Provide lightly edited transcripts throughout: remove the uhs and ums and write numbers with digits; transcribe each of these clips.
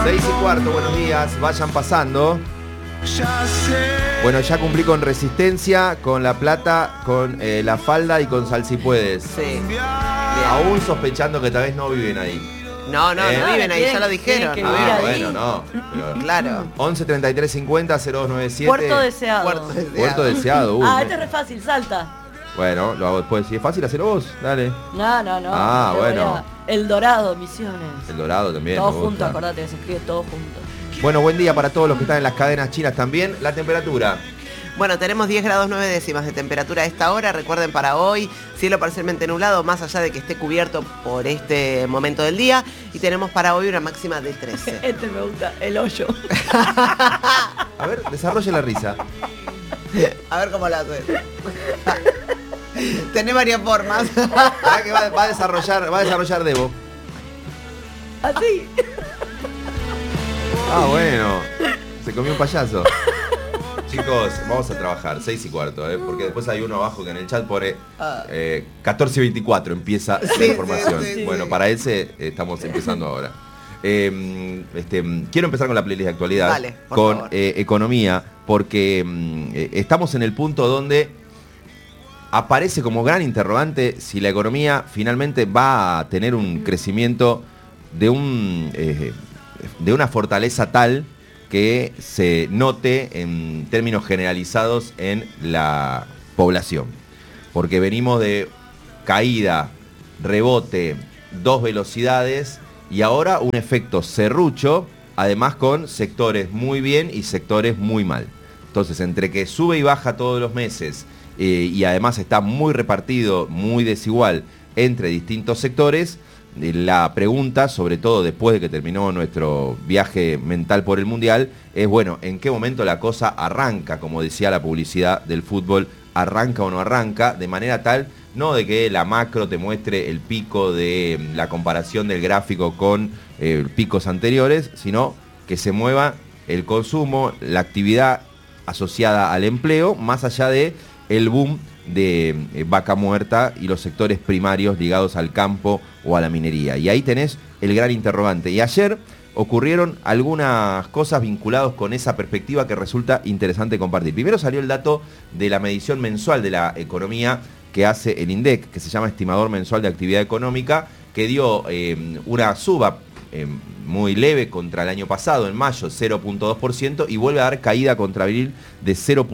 6:15, buenos días, vayan pasando. Bueno, ya cumplí con Resistencia, con La Plata, con La Falda y con Sal Si Puedes. Sí. Aún sospechando que tal vez no viven ahí. No viven ahí, ya lo dijeron. Bueno, no. Pero Claro. 11 33 50 0297. Puerto Deseado. Puerto Deseado. Este es re fácil, Salta. Bueno, lo hago después. Si es fácil, hacerlo vos, dale. No. Ah, Te bueno. voy El Dorado, Misiones. El Dorado también. Todo me gusta. junto, acordate que se escribe todo junto. Bueno, buen día para todos los que están en las cadenas chinas también. La temperatura. Bueno, tenemos 10 grados 9 décimas de temperatura a esta hora. Recuerden, para hoy, cielo parcialmente nublado, más allá de que esté cubierto por este momento del día. Y tenemos para hoy una máxima de 13. Este me gusta, el hoyo. A ver, desarrolle la risa. A ver cómo lo haces. Tenés varias formas. Ahora que va a desarrollar Debo. Así. Ah, bueno. Se comió un payaso. Chicos, vamos a trabajar, 6:15, porque después hay uno abajo que en el chat pone 14:24 empieza la información. Sí. Bueno, para ese estamos empezando ahora. Quiero empezar con la playlist de actualidad, Dale, por con favor. economía, porque estamos en el punto donde aparece como gran interrogante si la economía finalmente va a tener un crecimiento de una fortaleza tal que se note en términos generalizados en la población. Porque venimos de caída, rebote, 2 velocidades y ahora un efecto serrucho, además con sectores muy bien y sectores muy mal. Entonces, entre que sube y baja todos los meses y además está muy repartido, muy desigual entre distintos sectores, la pregunta, sobre todo después de que terminó nuestro viaje mental por el Mundial, es, bueno, ¿en qué momento la cosa arranca? Como decía la publicidad del fútbol, ¿arranca o no arranca? De manera tal, no de que la macro te muestre el pico de la comparación del gráfico con picos anteriores, sino que se mueva el consumo, la actividad asociada al empleo, más allá de el boom de vaca muerta y los sectores primarios ligados al campo o a la minería. Y ahí tenés el gran interrogante. Y ayer ocurrieron algunas cosas vinculadas con esa perspectiva que resulta interesante compartir. Primero salió el dato de la medición mensual de la economía que hace el INDEC, que se llama Estimador Mensual de Actividad Económica, que dio una suba muy leve contra el año pasado, en mayo, 0.2%, y vuelve a dar caída contra abril de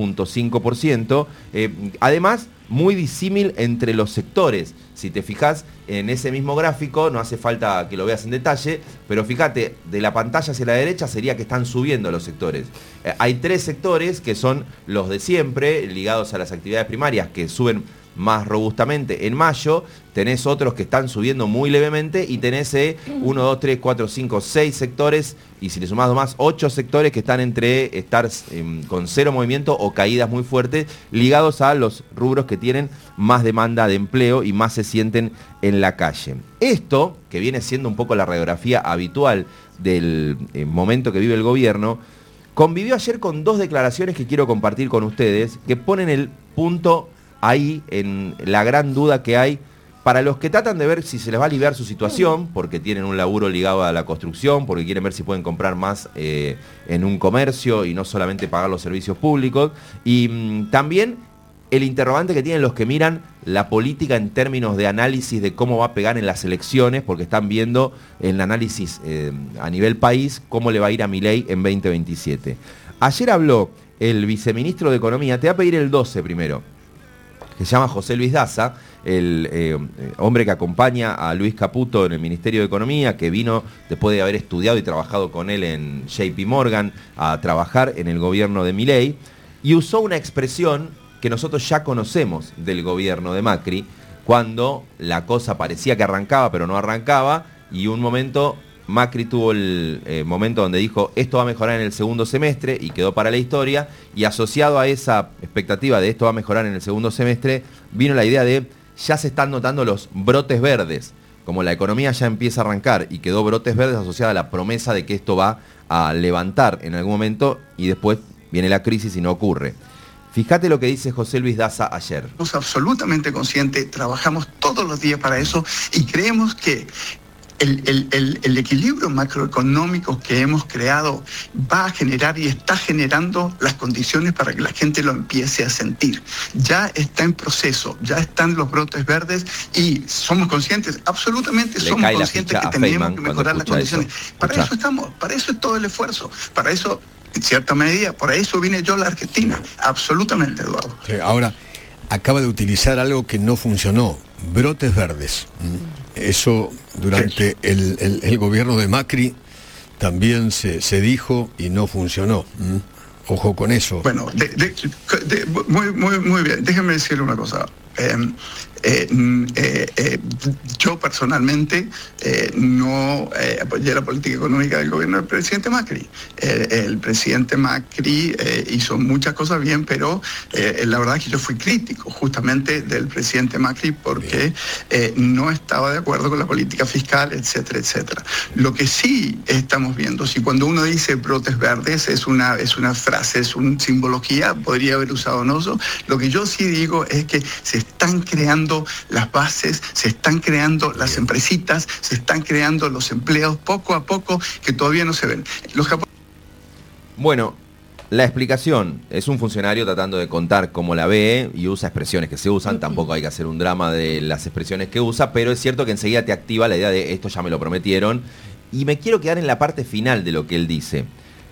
0.5%. Además, muy disímil entre los sectores. Si te fijas en ese mismo gráfico, no hace falta que lo veas en detalle, pero fíjate, de la pantalla hacia la derecha sería que están subiendo los sectores. Hay 3 sectores que son los de siempre, ligados a las actividades primarias, que suben más robustamente en mayo. Tenés otros que están subiendo muy levemente y tenés 1, 2, 3, 4, 5, 6 sectores, y si le sumás más, 8 sectores que están entre estar con cero movimiento o caídas muy fuertes, ligados a los rubros que tienen más demanda de empleo y más se sienten en la calle. Esto, que viene siendo un poco la radiografía habitual del momento que vive el gobierno, convivió ayer con 2 declaraciones que quiero compartir con ustedes, que ponen el punto ahí en la gran duda que hay para los que tratan de ver si se les va a aliviar su situación, porque tienen un laburo ligado a la construcción, porque quieren ver si pueden comprar más en un comercio y no solamente pagar los servicios públicos. Y también el interrogante que tienen los que miran la política en términos de análisis de cómo va a pegar en las elecciones, porque están viendo el análisis a nivel país cómo le va a ir a Milei en 2027. Ayer habló el viceministro de Economía, te voy a pedir el 12 primero, que se llama José Luis Daza, el hombre que acompaña a Luis Caputo en el Ministerio de Economía, que vino después de haber estudiado y trabajado con él en JP Morgan a trabajar en el gobierno de Milei, y usó una expresión que nosotros ya conocemos del gobierno de Macri, cuando la cosa parecía que arrancaba pero no arrancaba, y un momento Macri tuvo el momento donde dijo esto va a mejorar en el segundo semestre y quedó para la historia, y asociado a esa expectativa de esto va a mejorar en el segundo semestre vino la idea de ya se están notando los brotes verdes, como la economía ya empieza a arrancar y quedó brotes verdes asociada a la promesa de que esto va a levantar en algún momento y después viene la crisis y no ocurre. Fíjate lo que dice José Luis Daza ayer. Somos absolutamente conscientes, trabajamos todos los días para eso y creemos que el equilibrio macroeconómico que hemos creado va a generar y está generando las condiciones para que la gente lo empiece a sentir. Ya está en proceso, ya están los brotes verdes y somos conscientes, absolutamente somos conscientes que tenemos que mejorar las condiciones. Para eso estamos, para eso es todo el esfuerzo, para eso, en cierta medida, por eso vine yo a la Argentina, absolutamente, Eduardo. Sí, ahora, acaba de utilizar algo que no funcionó, brotes verdes. Eso durante el gobierno de Macri también se dijo y no funcionó. Ojo con eso. Bueno, muy bien, déjeme decirle una cosa. Yo personalmente no apoyé la política económica del gobierno del presidente Macri. El presidente Macri hizo muchas cosas bien, pero la verdad es que yo fui crítico justamente del presidente Macri porque no estaba de acuerdo con la política fiscal, etcétera, etcétera. Lo que sí estamos viendo, si cuando uno dice brotes verdes es una frase, es una simbología, podría haber usado Noso, lo que yo sí digo es que se están creando las bases, se están creando las empresitas, se están creando los empleos poco a poco que todavía no se ven. Bueno, la explicación es un funcionario tratando de contar cómo la ve y usa expresiones que se usan, tampoco hay que hacer un drama de las expresiones que usa, pero es cierto que enseguida te activa la idea de esto ya me lo prometieron y me quiero quedar en la parte final de lo que él dice.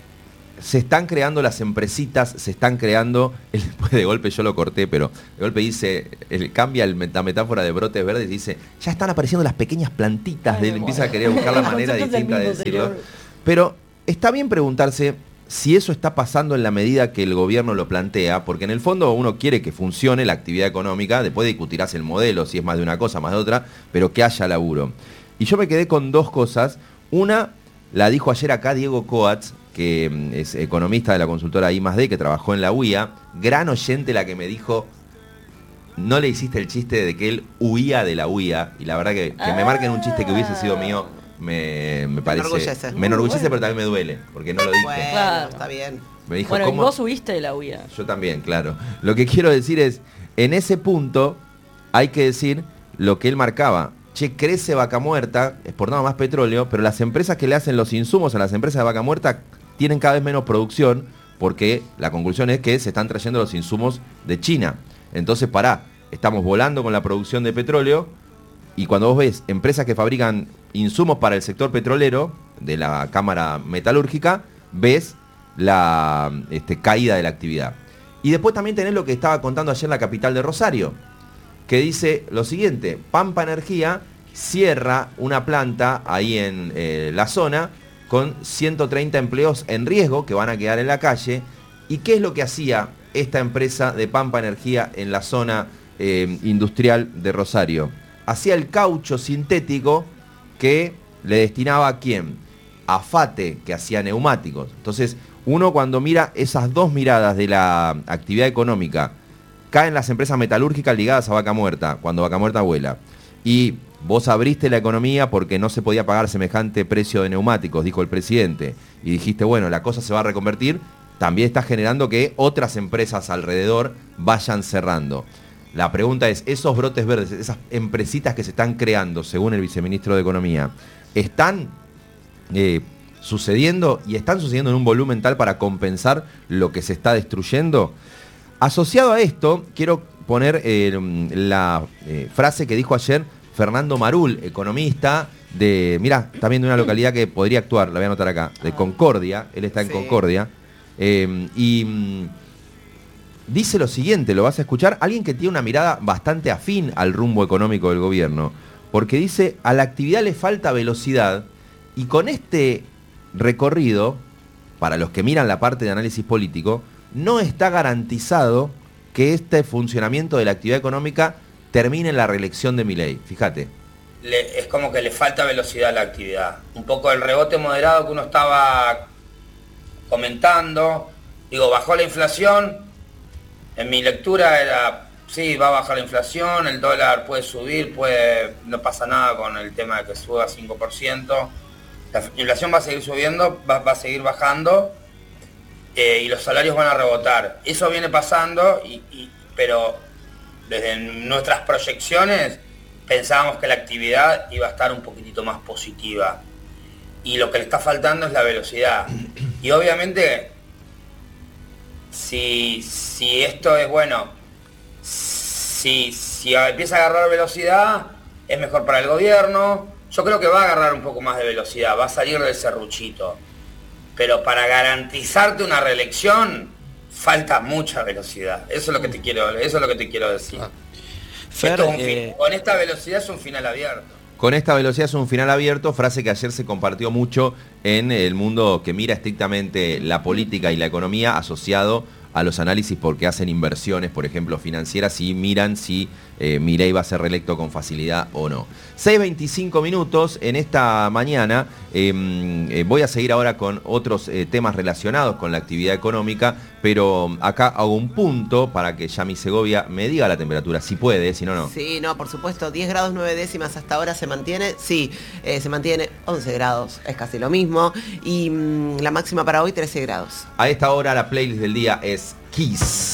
Se están creando las empresitas, se están creando, después de golpe yo lo corté, pero de golpe dice, cambia la metáfora de brotes verdes y dice, ya están apareciendo las pequeñas plantitas, empieza a querer buscar la manera distinta de decirlo. Pero está bien preguntarse si eso está pasando en la medida que el gobierno lo plantea, porque en el fondo uno quiere que funcione la actividad económica, después discutirás el modelo, si es más de una cosa, más de otra, pero que haya laburo. Y yo me quedé con dos cosas. Una, la dijo ayer acá Diego Coats, que es economista de la consultora I+D, que trabajó en la UIA, gran oyente la que me dijo, no le hiciste el chiste de que él huía de la UIA, y la verdad que me marquen un chiste que hubiese sido mío, me parece, me enorgullece, pero también me duele, porque no lo dije. Bueno, Claro. está bien. Me dijo, Bueno, y ¿cómo? vos subiste de la UIA. Yo también, claro. Lo que quiero decir es, en ese punto hay que decir lo que él marcaba. Che, crece Vaca Muerta, exportamos más petróleo, pero las empresas que le hacen los insumos a las empresas de Vaca Muerta tienen cada vez menos producción porque la conclusión es que se están trayendo los insumos de China. Entonces, estamos volando con la producción de petróleo y cuando vos ves empresas que fabrican insumos para el sector petrolero, de la cámara metalúrgica, ves la caída de la actividad. Y después también tenés lo que estaba contando ayer la capital de Rosario, que dice lo siguiente: Pampa Energía cierra una planta ahí en la zona con 130 empleos en riesgo que van a quedar en la calle. ¿Y qué es lo que hacía esta empresa de Pampa Energía en la zona industrial de Rosario? Hacía el caucho sintético que le destinaba ¿a quién? A FATE, que hacía neumáticos. Entonces, uno cuando mira esas dos miradas de la actividad económica, caen las empresas metalúrgicas ligadas a Vaca Muerta, cuando Vaca Muerta vuela. Y vos abriste la economía porque no se podía pagar semejante precio de neumáticos, dijo el presidente. Y dijiste, bueno, la cosa se va a reconvertir. También está generando que otras empresas alrededor vayan cerrando. La pregunta es, esos brotes verdes, esas empresitas que se están creando, según el viceministro de Economía, ¿están sucediendo y están sucediendo en un volumen tal para compensar lo que se está destruyendo? Asociado a esto, quiero poner la frase que dijo ayer Fernando Marul, economista mirá, también de una localidad que podría actuar, la voy a anotar acá, de Concordia, él está en Concordia, dice lo siguiente, lo vas a escuchar, alguien que tiene una mirada bastante afín al rumbo económico del gobierno, porque dice, a la actividad le falta velocidad, y con este recorrido, para los que miran la parte de análisis político, no está garantizado que este funcionamiento de la actividad económica termine en la reelección de Milei. Fíjate. Es como que le falta velocidad a la actividad. Un poco el rebote moderado que uno estaba comentando. Digo, bajó la inflación. En mi lectura era, sí, va a bajar la inflación, el dólar puede subir, no pasa nada con el tema de que suba 5%. La inflación va a seguir subiendo, va a seguir bajando. Y los salarios van a rebotar. Eso viene pasando, pero desde nuestras proyecciones pensábamos que la actividad iba a estar un poquitito más positiva. Y lo que le está faltando es la velocidad. Y obviamente, si esto es bueno, si empieza a agarrar velocidad, es mejor para el gobierno. Yo creo que va a agarrar un poco más de velocidad, va a salir del serruchito. Pero para garantizarte una reelección, falta mucha velocidad. Eso es lo que te quiero decir. Fer, Con esta velocidad es un final abierto. Con esta velocidad es un final abierto, frase que ayer se compartió mucho en el mundo que mira estrictamente la política y la economía asociado a los análisis porque hacen inversiones, por ejemplo, financieras y miran si Milei va a ser reelecto con facilidad o no. 6:25 minutos en esta mañana. Voy a seguir ahora con otros temas relacionados con la actividad económica, pero acá hago un punto para que Yami Segovia me diga la temperatura, si puede, si no, no. Sí, no, por supuesto, 10 grados 9 décimas hasta ahora se mantiene. Sí, se mantiene 11 grados, es casi lo mismo. Y la máxima para hoy 13 grados. A esta hora la playlist del día es Kiss.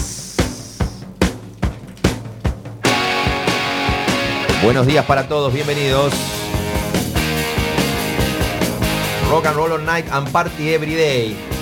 Buenos días para todos, bienvenidos. Rock and roll all night and party every day.